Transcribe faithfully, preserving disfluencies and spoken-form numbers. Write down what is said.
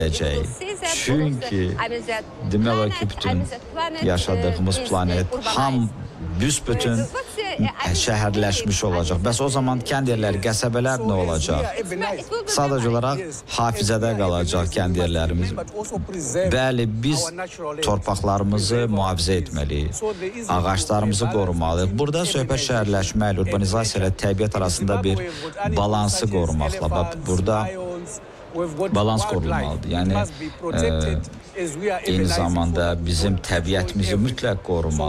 Çünki demək olar ki, bütün yaşadığımız planet ham büsbütün şəhərləşmiş olacaq. Bəs o zaman kənd yerləri, qəsəbələr nə olacaq? Sadəcə olaraq hafizədə qalacaq kənd yerlərimiz. Bəli, biz torpaqlarımızı mühafizə etməliyik, ağaçlarımızı qorumalıyıq. Burada söhbət şəhərləşmə ilə, urbanizasiya ilə təbiət arasında bir balansı qorumaqla. Burada balans qorunmalıdır. Yəni, e, eyni zamanda bizim təbiətimizi mütləq qorumalı.